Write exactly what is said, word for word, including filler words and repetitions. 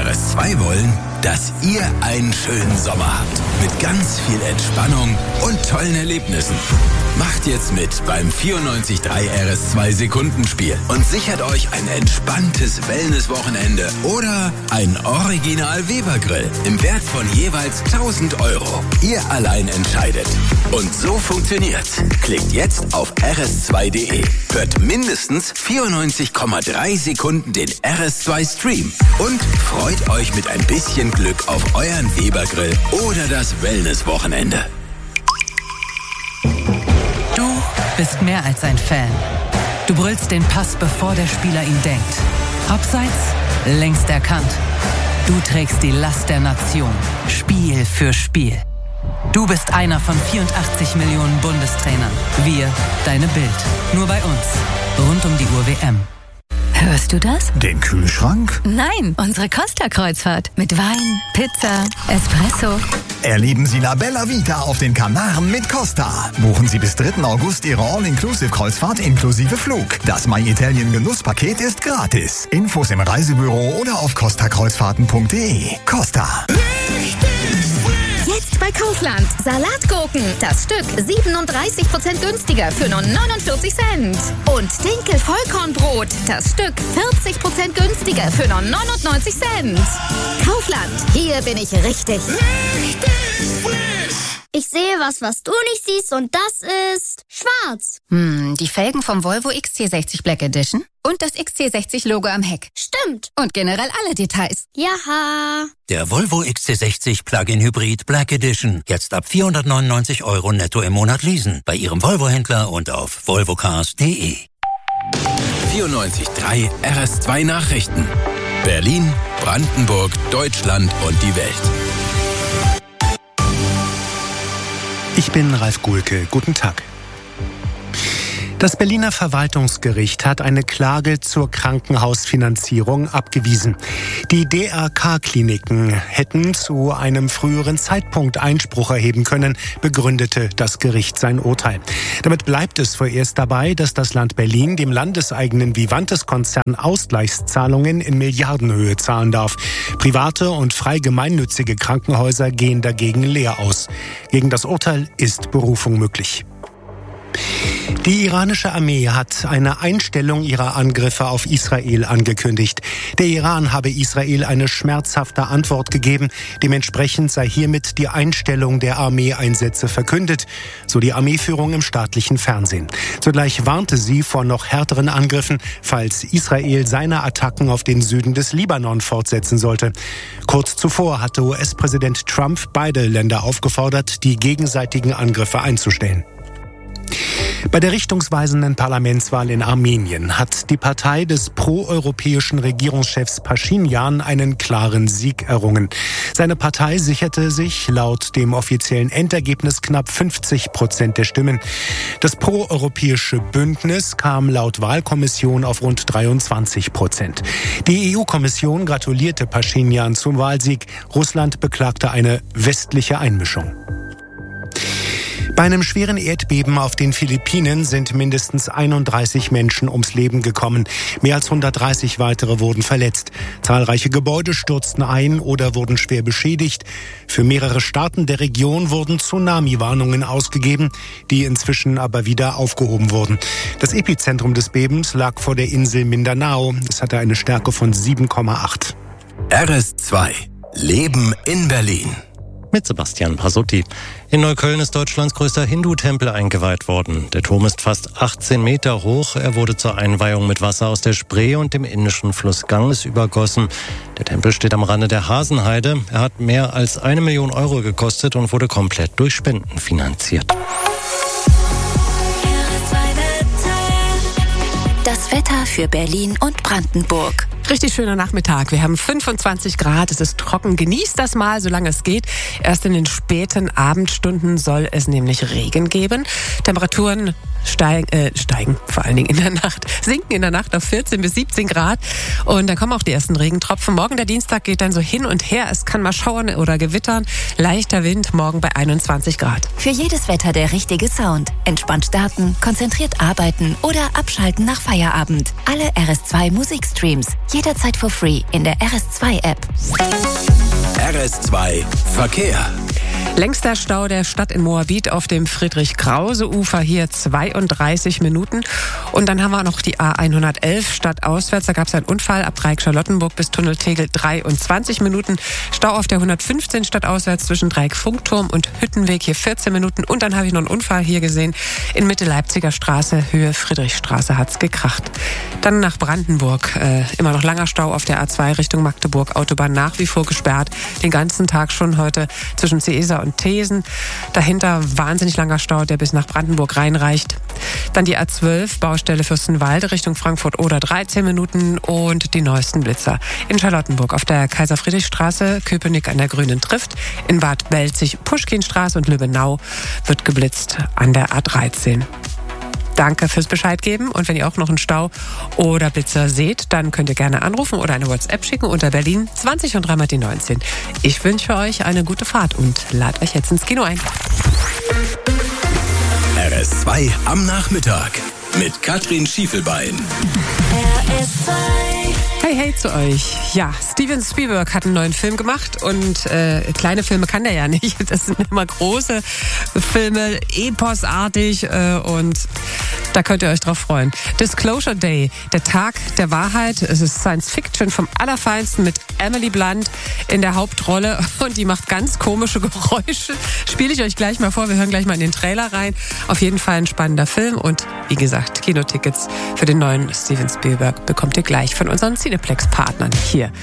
R S zwei wollen, dass ihr einen schönen Sommer habt. Mit ganz viel Entspannung und tollen Erlebnissen. Macht jetzt mit beim vierundneunzig Komma drei R S zwei Sekundenspiel und sichert euch ein entspanntes Wellnesswochenende oder ein Original Weber-Grill im Wert von jeweils tausend Euro. Ihr allein entscheidet. Und so funktioniert's. Klickt jetzt auf r s zwei punkt d e, hört mindestens vierundneunzig Komma drei Sekunden den R S zwei Stream und freut euch mit ein bisschen Glück auf euren Weber-Grill oder das Wellnesswochenende. Du bist mehr als ein Fan. Du brüllst den Pass, bevor der Spieler ihn denkt. Abseits, längst erkannt. Du trägst die Last der Nation, Spiel für Spiel. Du bist einer von vierundachtzig Millionen Bundestrainern. Wir, deine Bild. Nur bei uns. Rund um die Uhr W M. Hörst du das? Den Kühlschrank? Nein, unsere Costa-Kreuzfahrt. Mit Wein, Pizza, Espresso. Erleben Sie La Bella Vita auf den Kanaren mit Costa. Buchen Sie bis dritten August Ihre All-Inclusive-Kreuzfahrt inklusive Flug. Das My Italien Genusspaket ist gratis. Infos im Reisebüro oder auf costa kreuzfahrten punkt d e. Costa. Jetzt bei Kaufland. Salatgurken. Das Stück siebenunddreißig Prozent günstiger für nur neunundvierzig Cent. Und Dinkel-Vollkornbrot. Das Stück vierzig Prozent günstiger für nur neunundneunzig Cent. Kaufland. Hier bin ich richtig. Ich sehe was, was du nicht siehst, und das ist schwarz. Hm, die Felgen vom Volvo X C sechzig Black Edition und das X C sechzig Logo am Heck. Stimmt. Und generell alle Details. Jaha. Der Volvo X C sechzig Plug-in Hybrid Black Edition. Jetzt ab vierhundertneunundneunzig Euro netto im Monat leasen. Bei Ihrem Volvo-Händler und auf volvo cars punkt d e. vierundneunzig Komma drei R S zwei Nachrichten. Berlin, Brandenburg, Deutschland und die Welt. Ich bin Ralf Gulke. Guten Tag. Das Berliner Verwaltungsgericht hat eine Klage zur Krankenhausfinanzierung abgewiesen. Die D R K-Kliniken hätten zu einem früheren Zeitpunkt Einspruch erheben können, begründete das Gericht sein Urteil. Damit bleibt es vorerst dabei, dass das Land Berlin dem landeseigenen Vivantes-Konzern Ausgleichszahlungen in Milliardenhöhe zahlen darf. Private und frei gemeinnützige Krankenhäuser gehen dagegen leer aus. Gegen das Urteil ist Berufung möglich. Die iranische Armee hat eine Einstellung ihrer Angriffe auf Israel angekündigt. Der Iran habe Israel eine schmerzhafte Antwort gegeben. Dementsprechend sei hiermit die Einstellung der Armeeeinsätze verkündet, so die Armeeführung im staatlichen Fernsehen. Zugleich warnte sie vor noch härteren Angriffen, falls Israel seine Attacken auf den Süden des Libanon fortsetzen sollte. Kurz zuvor hatte U S-Präsident Trump beide Länder aufgefordert, die gegenseitigen Angriffe einzustellen. Bei der richtungsweisenden Parlamentswahl in Armenien hat die Partei des proeuropäischen Regierungschefs Paschinjan einen klaren Sieg errungen. Seine Partei sicherte sich laut dem offiziellen Endergebnis knapp fünfzig Prozent der Stimmen. Das proeuropäische Bündnis kam laut Wahlkommission auf rund dreiundzwanzig Prozent. Die E U-Kommission gratulierte Paschinjan zum Wahlsieg. Russland beklagte eine westliche Einmischung. Bei einem schweren Erdbeben auf den Philippinen sind mindestens einunddreißig Menschen ums Leben gekommen. Mehr als hundertdreißig weitere wurden verletzt. Zahlreiche Gebäude stürzten ein oder wurden schwer beschädigt. Für mehrere Staaten der Region wurden Tsunami-Warnungen ausgegeben, die inzwischen aber wieder aufgehoben wurden. Das Epizentrum des Bebens lag vor der Insel Mindanao. Es hatte eine Stärke von sieben Komma acht. R S zwei. Leben in Berlin. Mit Sebastian Pasotti. In Neukölln ist Deutschlands größter Hindu-Tempel eingeweiht worden. Der Turm ist fast achtzehn Meter hoch. Er wurde zur Einweihung mit Wasser aus der Spree und dem indischen Fluss Ganges übergossen. Der Tempel steht am Rande der Hasenheide. Er hat mehr als eine Million Euro gekostet und wurde komplett durch Spenden finanziert. Das Wetter für Berlin und Brandenburg. Richtig schöner Nachmittag. Wir haben fünfundzwanzig Grad. Es ist trocken. Genießt das mal, solange es geht. Erst in den späten Abendstunden soll es nämlich Regen geben. Temperaturen steigen, äh, steigen vor allen Dingen in der Nacht, sinken in der Nacht auf vierzehn bis siebzehn Grad und dann kommen auch die ersten Regentropfen. Morgen der Dienstag geht dann so hin und her. Es kann mal schauern oder gewittern. Leichter Wind, morgen bei einundzwanzig Grad. Für jedes Wetter der richtige Sound. Entspannt starten, konzentriert arbeiten oder abschalten nach Feierabend. Alle R S zwei Musikstreams. Jederzeit for free in der R S zwei App. R S zwei Verkehr. Längster Stau der Stadt in Moabit auf dem Friedrich-Krause-Ufer, hier zweiunddreißig Minuten. Und dann haben wir noch die A hundertelf stadtauswärts. Da gab es einen Unfall ab Dreieck-Charlottenburg bis Tunnel Tegel, dreiundzwanzig Minuten. Stau auf der hundertfünfzehn stadtauswärts zwischen Dreieck-Funkturm und Hüttenweg, hier vierzehn Minuten. Und dann habe ich noch einen Unfall hier gesehen. In Mitte Leipziger Straße, Höhe Friedrichstraße hat's gekracht. Dann nach Brandenburg. Äh, immer noch langer Stau auf der A zwei Richtung Magdeburg. Autobahn nach wie vor gesperrt. Den ganzen Tag schon heute zwischen Seesa und Thesen. Dahinter wahnsinnig langer Stau, der bis nach Brandenburg reinreicht. Dann die A zwölf, Baustelle Fürstenwalde Richtung Frankfurt oder dreizehn Minuten und die neuesten Blitzer. In Charlottenburg auf der Kaiser-Friedrich-Straße, Köpenick an der Grünen Trift. In Bad Belzig, Puschkinstraße und Lübbenau wird geblitzt an der A dreizehn. Danke fürs Bescheid geben und wenn ihr auch noch einen Stau oder Blitzer seht, dann könnt ihr gerne anrufen oder eine WhatsApp schicken unter Berlin zwanzig und dreimal die neunzehn. Ich wünsche euch eine gute Fahrt und lad euch jetzt ins Kino ein. R S zwei am Nachmittag mit Katrin Schiefelbein. R S zwei. Hey, hey zu euch. Ja, Steven Spielberg hat einen neuen Film gemacht und äh, kleine Filme kann der ja nicht. Das sind immer große Filme, eposartig äh, und da könnt ihr euch drauf freuen. Disclosure Day, der Tag der Wahrheit. Es ist Science Fiction vom Allerfeinsten mit Emily Blunt in der Hauptrolle und die macht ganz komische Geräusche. Spiele ich euch gleich mal vor. Wir hören gleich mal in den Trailer rein. Auf jeden Fall ein spannender Film und wie gesagt, Kinotickets für den neuen Steven Spielberg bekommt ihr gleich von unseren Cineplex-Partnern hier